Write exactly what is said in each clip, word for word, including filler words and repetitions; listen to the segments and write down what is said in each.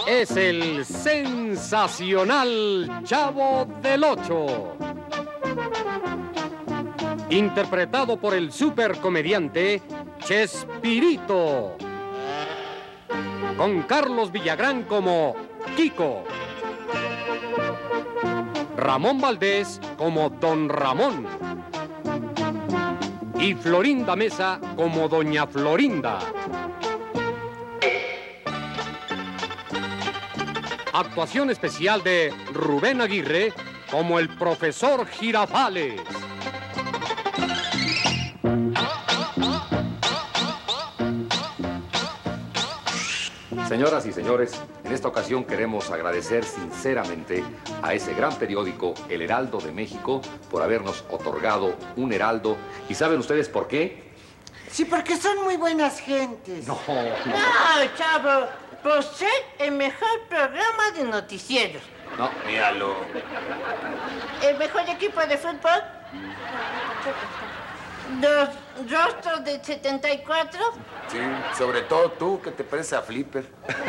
es el sensacional Chavo del Ocho. Interpretado por el supercomediante Chespirito. Con Carlos Villagrán como Kiko. Ramón Valdés como Don Ramón. Y Florinda Mesa como Doña Florinda. Actuación especial de Rubén Aguirre como el profesor Girafales. Señoras y señores, en esta ocasión queremos agradecer sinceramente a ese gran periódico, El Heraldo de México, por habernos otorgado un heraldo. ¿Y saben ustedes por qué? Sí, porque son muy buenas gentes. No, no. No, Chavo, por ser el mejor programa de noticieros. No, míralo. El mejor equipo de fútbol. Los rostros del setenta y cuatro. Sí, sobre todo tú, que te pareces a Flipper.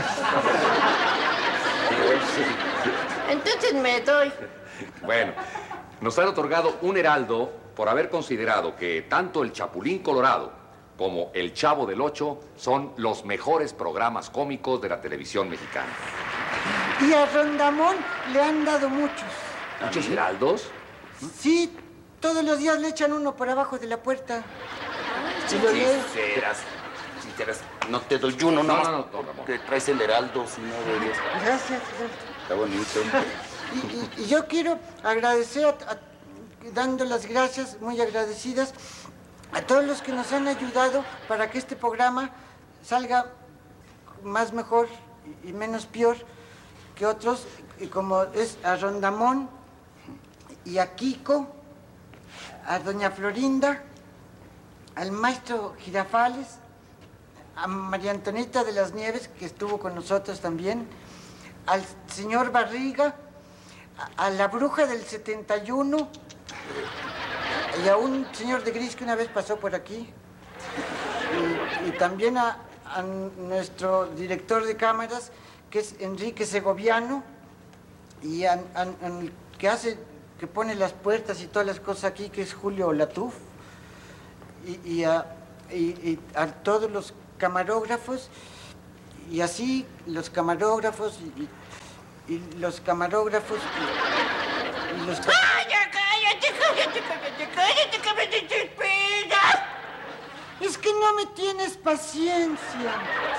Entonces me doy. Bueno, nos han otorgado un heraldo por haber considerado que tanto el Chapulín Colorado como el Chavo del Ocho son los mejores programas cómicos de la televisión mexicana. Y a Rondamón le han dado muchos. ¿Muchos heraldos? Sí, todos los días le echan uno por abajo de la puerta. Si lo lee. Sinceras, sinceras. No te doy uno, No, no, no, no, no, Ramón. Que traes el heraldo, si no deberías. Gracias. Está bonito. Y, y- y yo quiero agradecer, a- a- dando las gracias, muy agradecidas, a todos los que nos han ayudado para que este programa salga más mejor y y menos peor que otros, y como es a Rondamón y a Kiko, a Doña Florinda, al maestro Girafales, a María Antonieta de las Nieves, que estuvo con nosotros también, al señor Barriga, a, a la bruja del setenta y uno, y a un señor de gris que una vez pasó por aquí, y, y también a, a nuestro director de cámaras, que es Enrique Segoviano, y a, a- al que hace, que pone las puertas y todas las cosas aquí, que es Julio Latuf, y, y a, y- y a todos los camarógrafos, y así los camarógrafos, y, y- y los camarógrafos, y, y los... ca- ¡Cállate, cállate, cállate, cállate, cállate, que me desesperas! Es que no me tienes paciencia.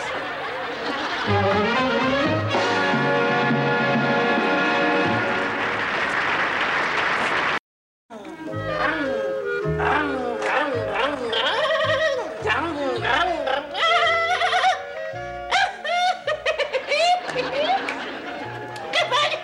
¿Qué pasa?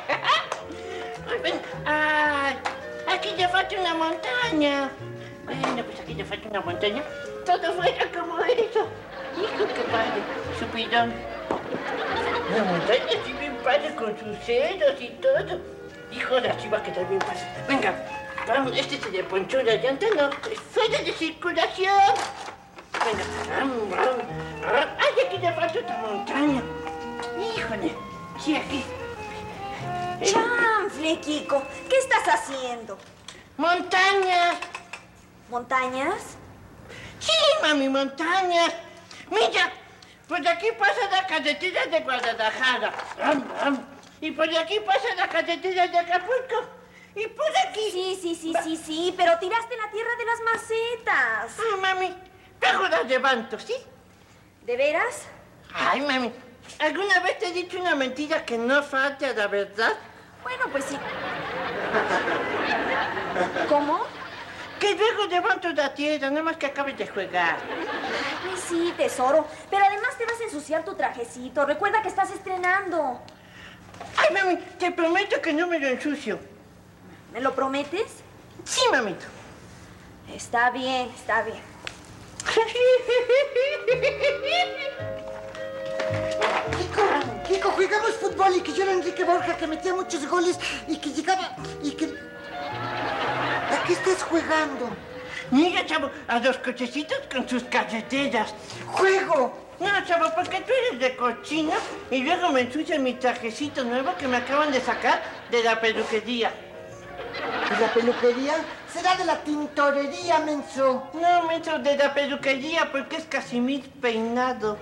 Ay, aquí ya falta una montaña. Bueno, pues aquí ya falta una montaña. Todo fuera como eso. Hijo, qué padre. Subidón. La montaña sí bien padre con sus ceros y todo. Hijo, así va a quedar bien padre. Venga, vamos, este se le ponchó la llanta, no. Es fuera de circulación. Venga. Ay, aquí ya falta otra montaña. Híjole. Sí, aquí. Chanfle, Kiko, ¿qué estás haciendo? Montañas. ¿Montañas? Sí, mami, montañas. Mira, por aquí pasa la carretera de Guadalajara. Ram, ram. Y por aquí pasa la carretera de Acapulco. Y por aquí... Sí, sí, sí, sí, sí, pero tiraste la tierra de las macetas. Ay, mami, luego las levanto, ¿sí? ¿De veras? Ay, mami, ¿alguna vez te he dicho una mentira que no falte a la verdad? Bueno, pues sí. ¿Cómo? Que luego levanto la tierra, nada más que acabes de jugar. Ay, sí, tesoro. Pero además te vas a ensuciar tu trajecito. Recuerda que estás estrenando. Ay, mami, te prometo que no me lo ensucio. ¿Me lo prometes? Sí, mamito. Está bien, está bien. Kiko, Kiko, jugamos fútbol y que yo era Enrique Borja, que metía muchos goles y que llegaba y que... ¿A qué estás jugando? Mira, chavo, a los cochecitos con sus carreteras. ¡Juego! No, chavo, porque tú eres de cochino y luego me ensucias mi trajecito nuevo que me acaban de sacar de la peluquería. ¿De la peluquería? Será de la tintorería, menso. No, menso, de la peluquería porque es Casimir peinado.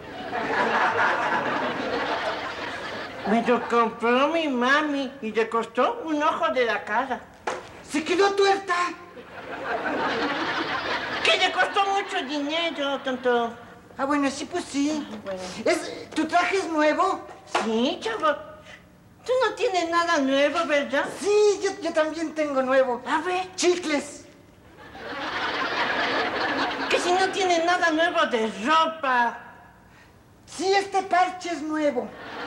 Me lo compró mi mami y le costó un ojo de la cara. ¡Se quedó tuerta! Que le costó mucho dinero, tonto. Ah, bueno, sí, pues sí. Bueno. ¿Es, ¿Tu traje es nuevo? Sí, chavo. Tú no tienes nada nuevo, ¿verdad? Sí, yo, yo también tengo nuevo. A ver. Chicles. Que si no tienes nada nuevo de ropa. Sí, este parche es nuevo.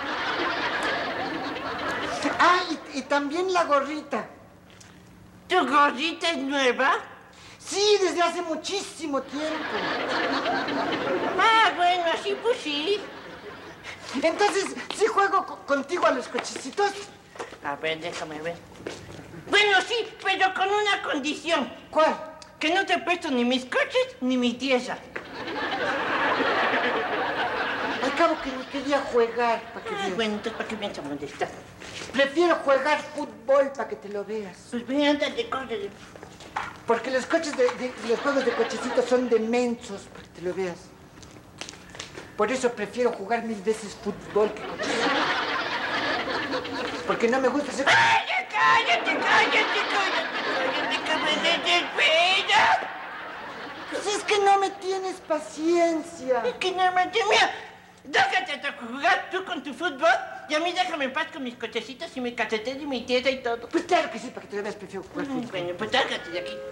Ah, y, y también la gorrita. ¿Tu gorrita es nueva? Sí, desde hace muchísimo tiempo. Ah, bueno, así pues sí. Entonces, ¿sí juego co- contigo a los cochecitos? A ver, déjame ver. Bueno, sí, pero con una condición. ¿Cuál? Que no te presto ni mis coches ni mi tierra. Al cabo que ni quería jugar, para que Ah, veas. bueno, entonces, ¿para qué vienes a molestar? Prefiero jugar fútbol para que te lo veas. Pues ve, ándale, córrele. Porque los coches de, de- los juegos de cochecitos son de mensos, para que te lo veas. Por eso prefiero jugar mil veces fútbol que cochecitos. Porque no me gusta hacer... ¡Cállate, cállate, cállate, cállate, cállate, que me desespera! Pues es que no me tienes paciencia. Es que no me mira, déjate de jugar tú con tu fútbol y a mí déjame en paz con mis cochecitos y mi casetera y mi tierra y todo. Pues claro que sí, para que te lo veas, prefiero jugar fútbol. Bueno, pues lárgate de aquí.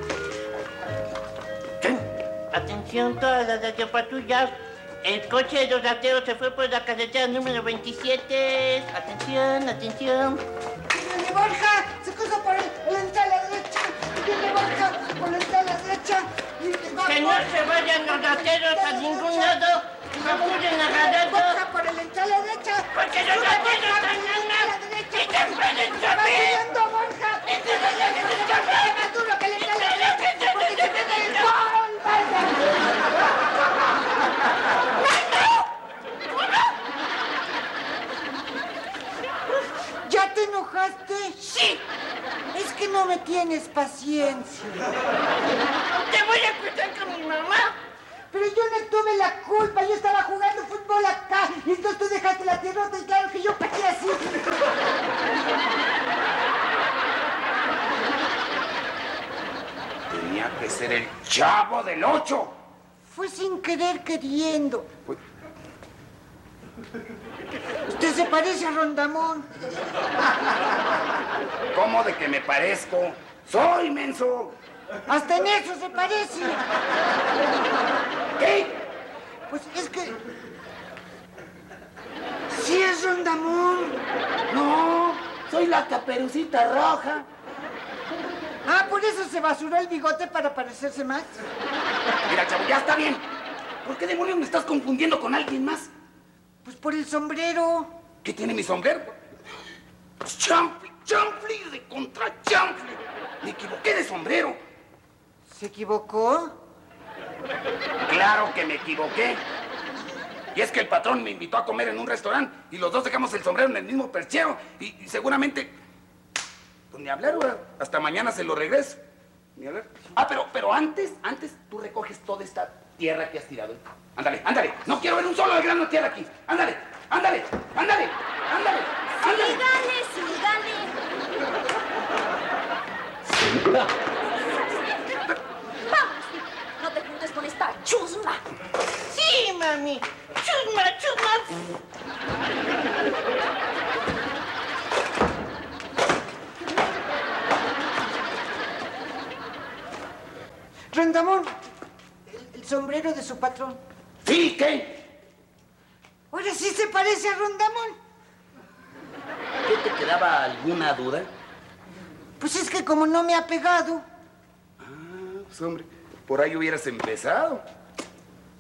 Atención todas las radiopatrullas. El coche de los rateros se fue por la carretera número veintisiete. Atención, atención. ¡Viene Borja! ¡Se cruza por el, el entrada a la derecha! ¡Viene Borja por la entrada a la derecha! Y, Que no se vayan los rateros a ningún lado. Procuren agarrar dos. Borja por el entrada a la derecha! Porque los rateros están mal. ¡Y te pueden ¡Va subir! subiendo Borja! ¡Más duro que el entrada a la derecha! ¡Porque se queda el gol! ¿Ya te enojaste? ¡Sí! Es que no me tienes paciencia. ¡Te voy a acusar con mi mamá! Pero yo no tuve la culpa, yo estaba jugando fútbol acá y entonces tú dejaste la tierrota y claro que yo pateé así. Tenía que ser el Chavo del Ocho. Fue sin querer queriendo. Pues- Usted se parece a Rondamón. ¿Cómo de que me parezco? ¡Soy menso! Hasta en eso se parece. ¿Qué? Pues es que... Sí es Rondamón. No, soy la Caperucita Roja. Ah, por eso se basuró el bigote para parecerse más. Mira, chavo, ya está bien. ¿Por qué demonios me estás confundiendo con alguien más? Pues por el sombrero. ¿Qué tiene mi sombrero? ¡Chanfli! ¡Chanfli de contra chanfli! Me equivoqué de sombrero. ¿Se equivocó? Claro que me equivoqué. Y es que el patrón me invitó a comer en un restaurante y los dos dejamos el sombrero en el mismo perchero y, y seguramente... Pues ni hablar, ahora. Hasta mañana se lo regreso. Ni hablar. Ah, pero, pero antes, antes tú recoges toda esta tierra que has tirado. Ándale, ándale. No quiero ver un solo de grano de tierra aquí. Ándale, ándale, ándale, ándale, ándale. Sí, dale, sí, dale. Vamos, no te juntes con esta chusma. ¡Sí, mami! ¡Chusma, chusma! Rondamón, el, el sombrero de su patrón. ¿Sí? ¿Qué? Ahora sí se parece a Rondamón. ¿Qué te quedaba alguna duda? Pues es que como no me ha pegado. Ah, pues hombre, por ahí hubieras empezado.